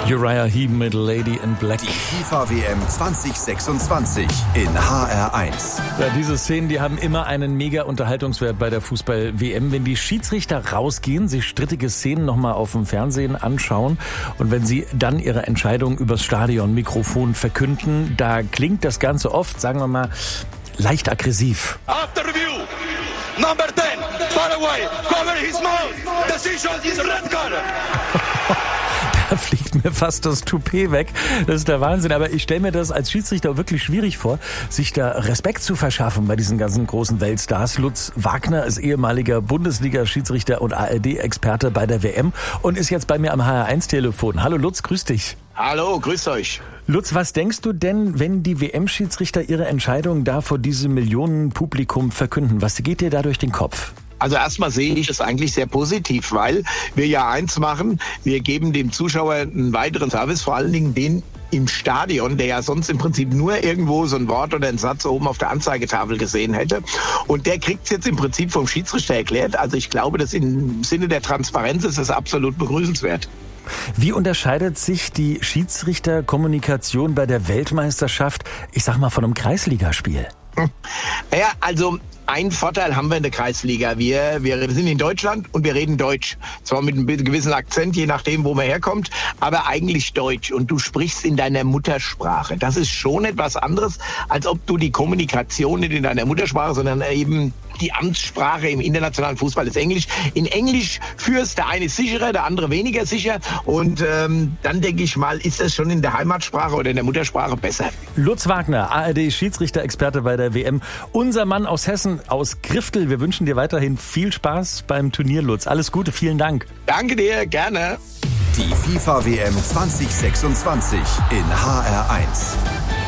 Uriah Heep mit Lady in Black. Die FIFA-WM 2026 in HR1. Ja, diese Szenen, die haben immer einen mega Unterhaltungswert bei der Fußball-WM. Wenn die Schiedsrichter rausgehen, sich strittige Szenen nochmal auf dem Fernsehen anschauen und wenn sie dann ihre Entscheidung übers Stadionmikrofon verkünden, da klingt das Ganze oft, sagen wir mal, leicht aggressiv. After review, number 10, Paraguay, cover his mouth. Decision is red card. Da fliegt mir fast das Toupet weg. Das ist der Wahnsinn. Aber ich stelle mir das als Schiedsrichter wirklich schwierig vor, sich da Respekt zu verschaffen bei diesen ganzen großen Weltstars. Lutz Wagner ist ehemaliger Bundesliga-Schiedsrichter und ARD-Experte bei der WM und ist jetzt bei mir am HR1-Telefon. Hallo Lutz, grüß dich. Hallo, grüß euch. Lutz, was denkst du denn, wenn die WM-Schiedsrichter ihre Entscheidung da vor diesem Millionenpublikum verkünden? Was geht dir da durch den Kopf? Also erstmal sehe ich es eigentlich sehr positiv, weil wir ja eins machen, wir geben dem Zuschauer einen weiteren Service, vor allen Dingen den im Stadion, der ja sonst im Prinzip nur irgendwo so ein Wort oder einen Satz oben auf der Anzeigetafel gesehen hätte. Und der kriegt es jetzt im Prinzip vom Schiedsrichter erklärt. Also ich glaube, dass im Sinne der Transparenz ist das absolut begrüßenswert. Wie unterscheidet sich die Schiedsrichterkommunikation bei der Weltmeisterschaft, ich sag mal, von einem Kreisligaspiel? Ja, also einen Vorteil haben wir in der Kreisliga. Wir sind in Deutschland und wir reden Deutsch. Zwar mit einem gewissen Akzent, je nachdem, wo man herkommt, aber eigentlich Deutsch. Und du sprichst in deiner Muttersprache. Das ist schon etwas anderes, als ob du die Kommunikation nicht in deiner Muttersprache, sondern eben die Amtssprache im internationalen Fußball ist Englisch. In Englisch führst der eine sicherer, der andere weniger sicher. Und dann denke ich mal, ist das schon in der Heimatsprache oder in der Muttersprache besser. Lutz Wagner, ARD-Schiedsrichter-Experte bei der WM. Unser Mann aus Hessen, aus Griftel. Wir wünschen dir weiterhin viel Spaß beim Turnier, Lutz. Alles Gute, vielen Dank. Danke dir, gerne. Die FIFA-WM 2026 in HR1.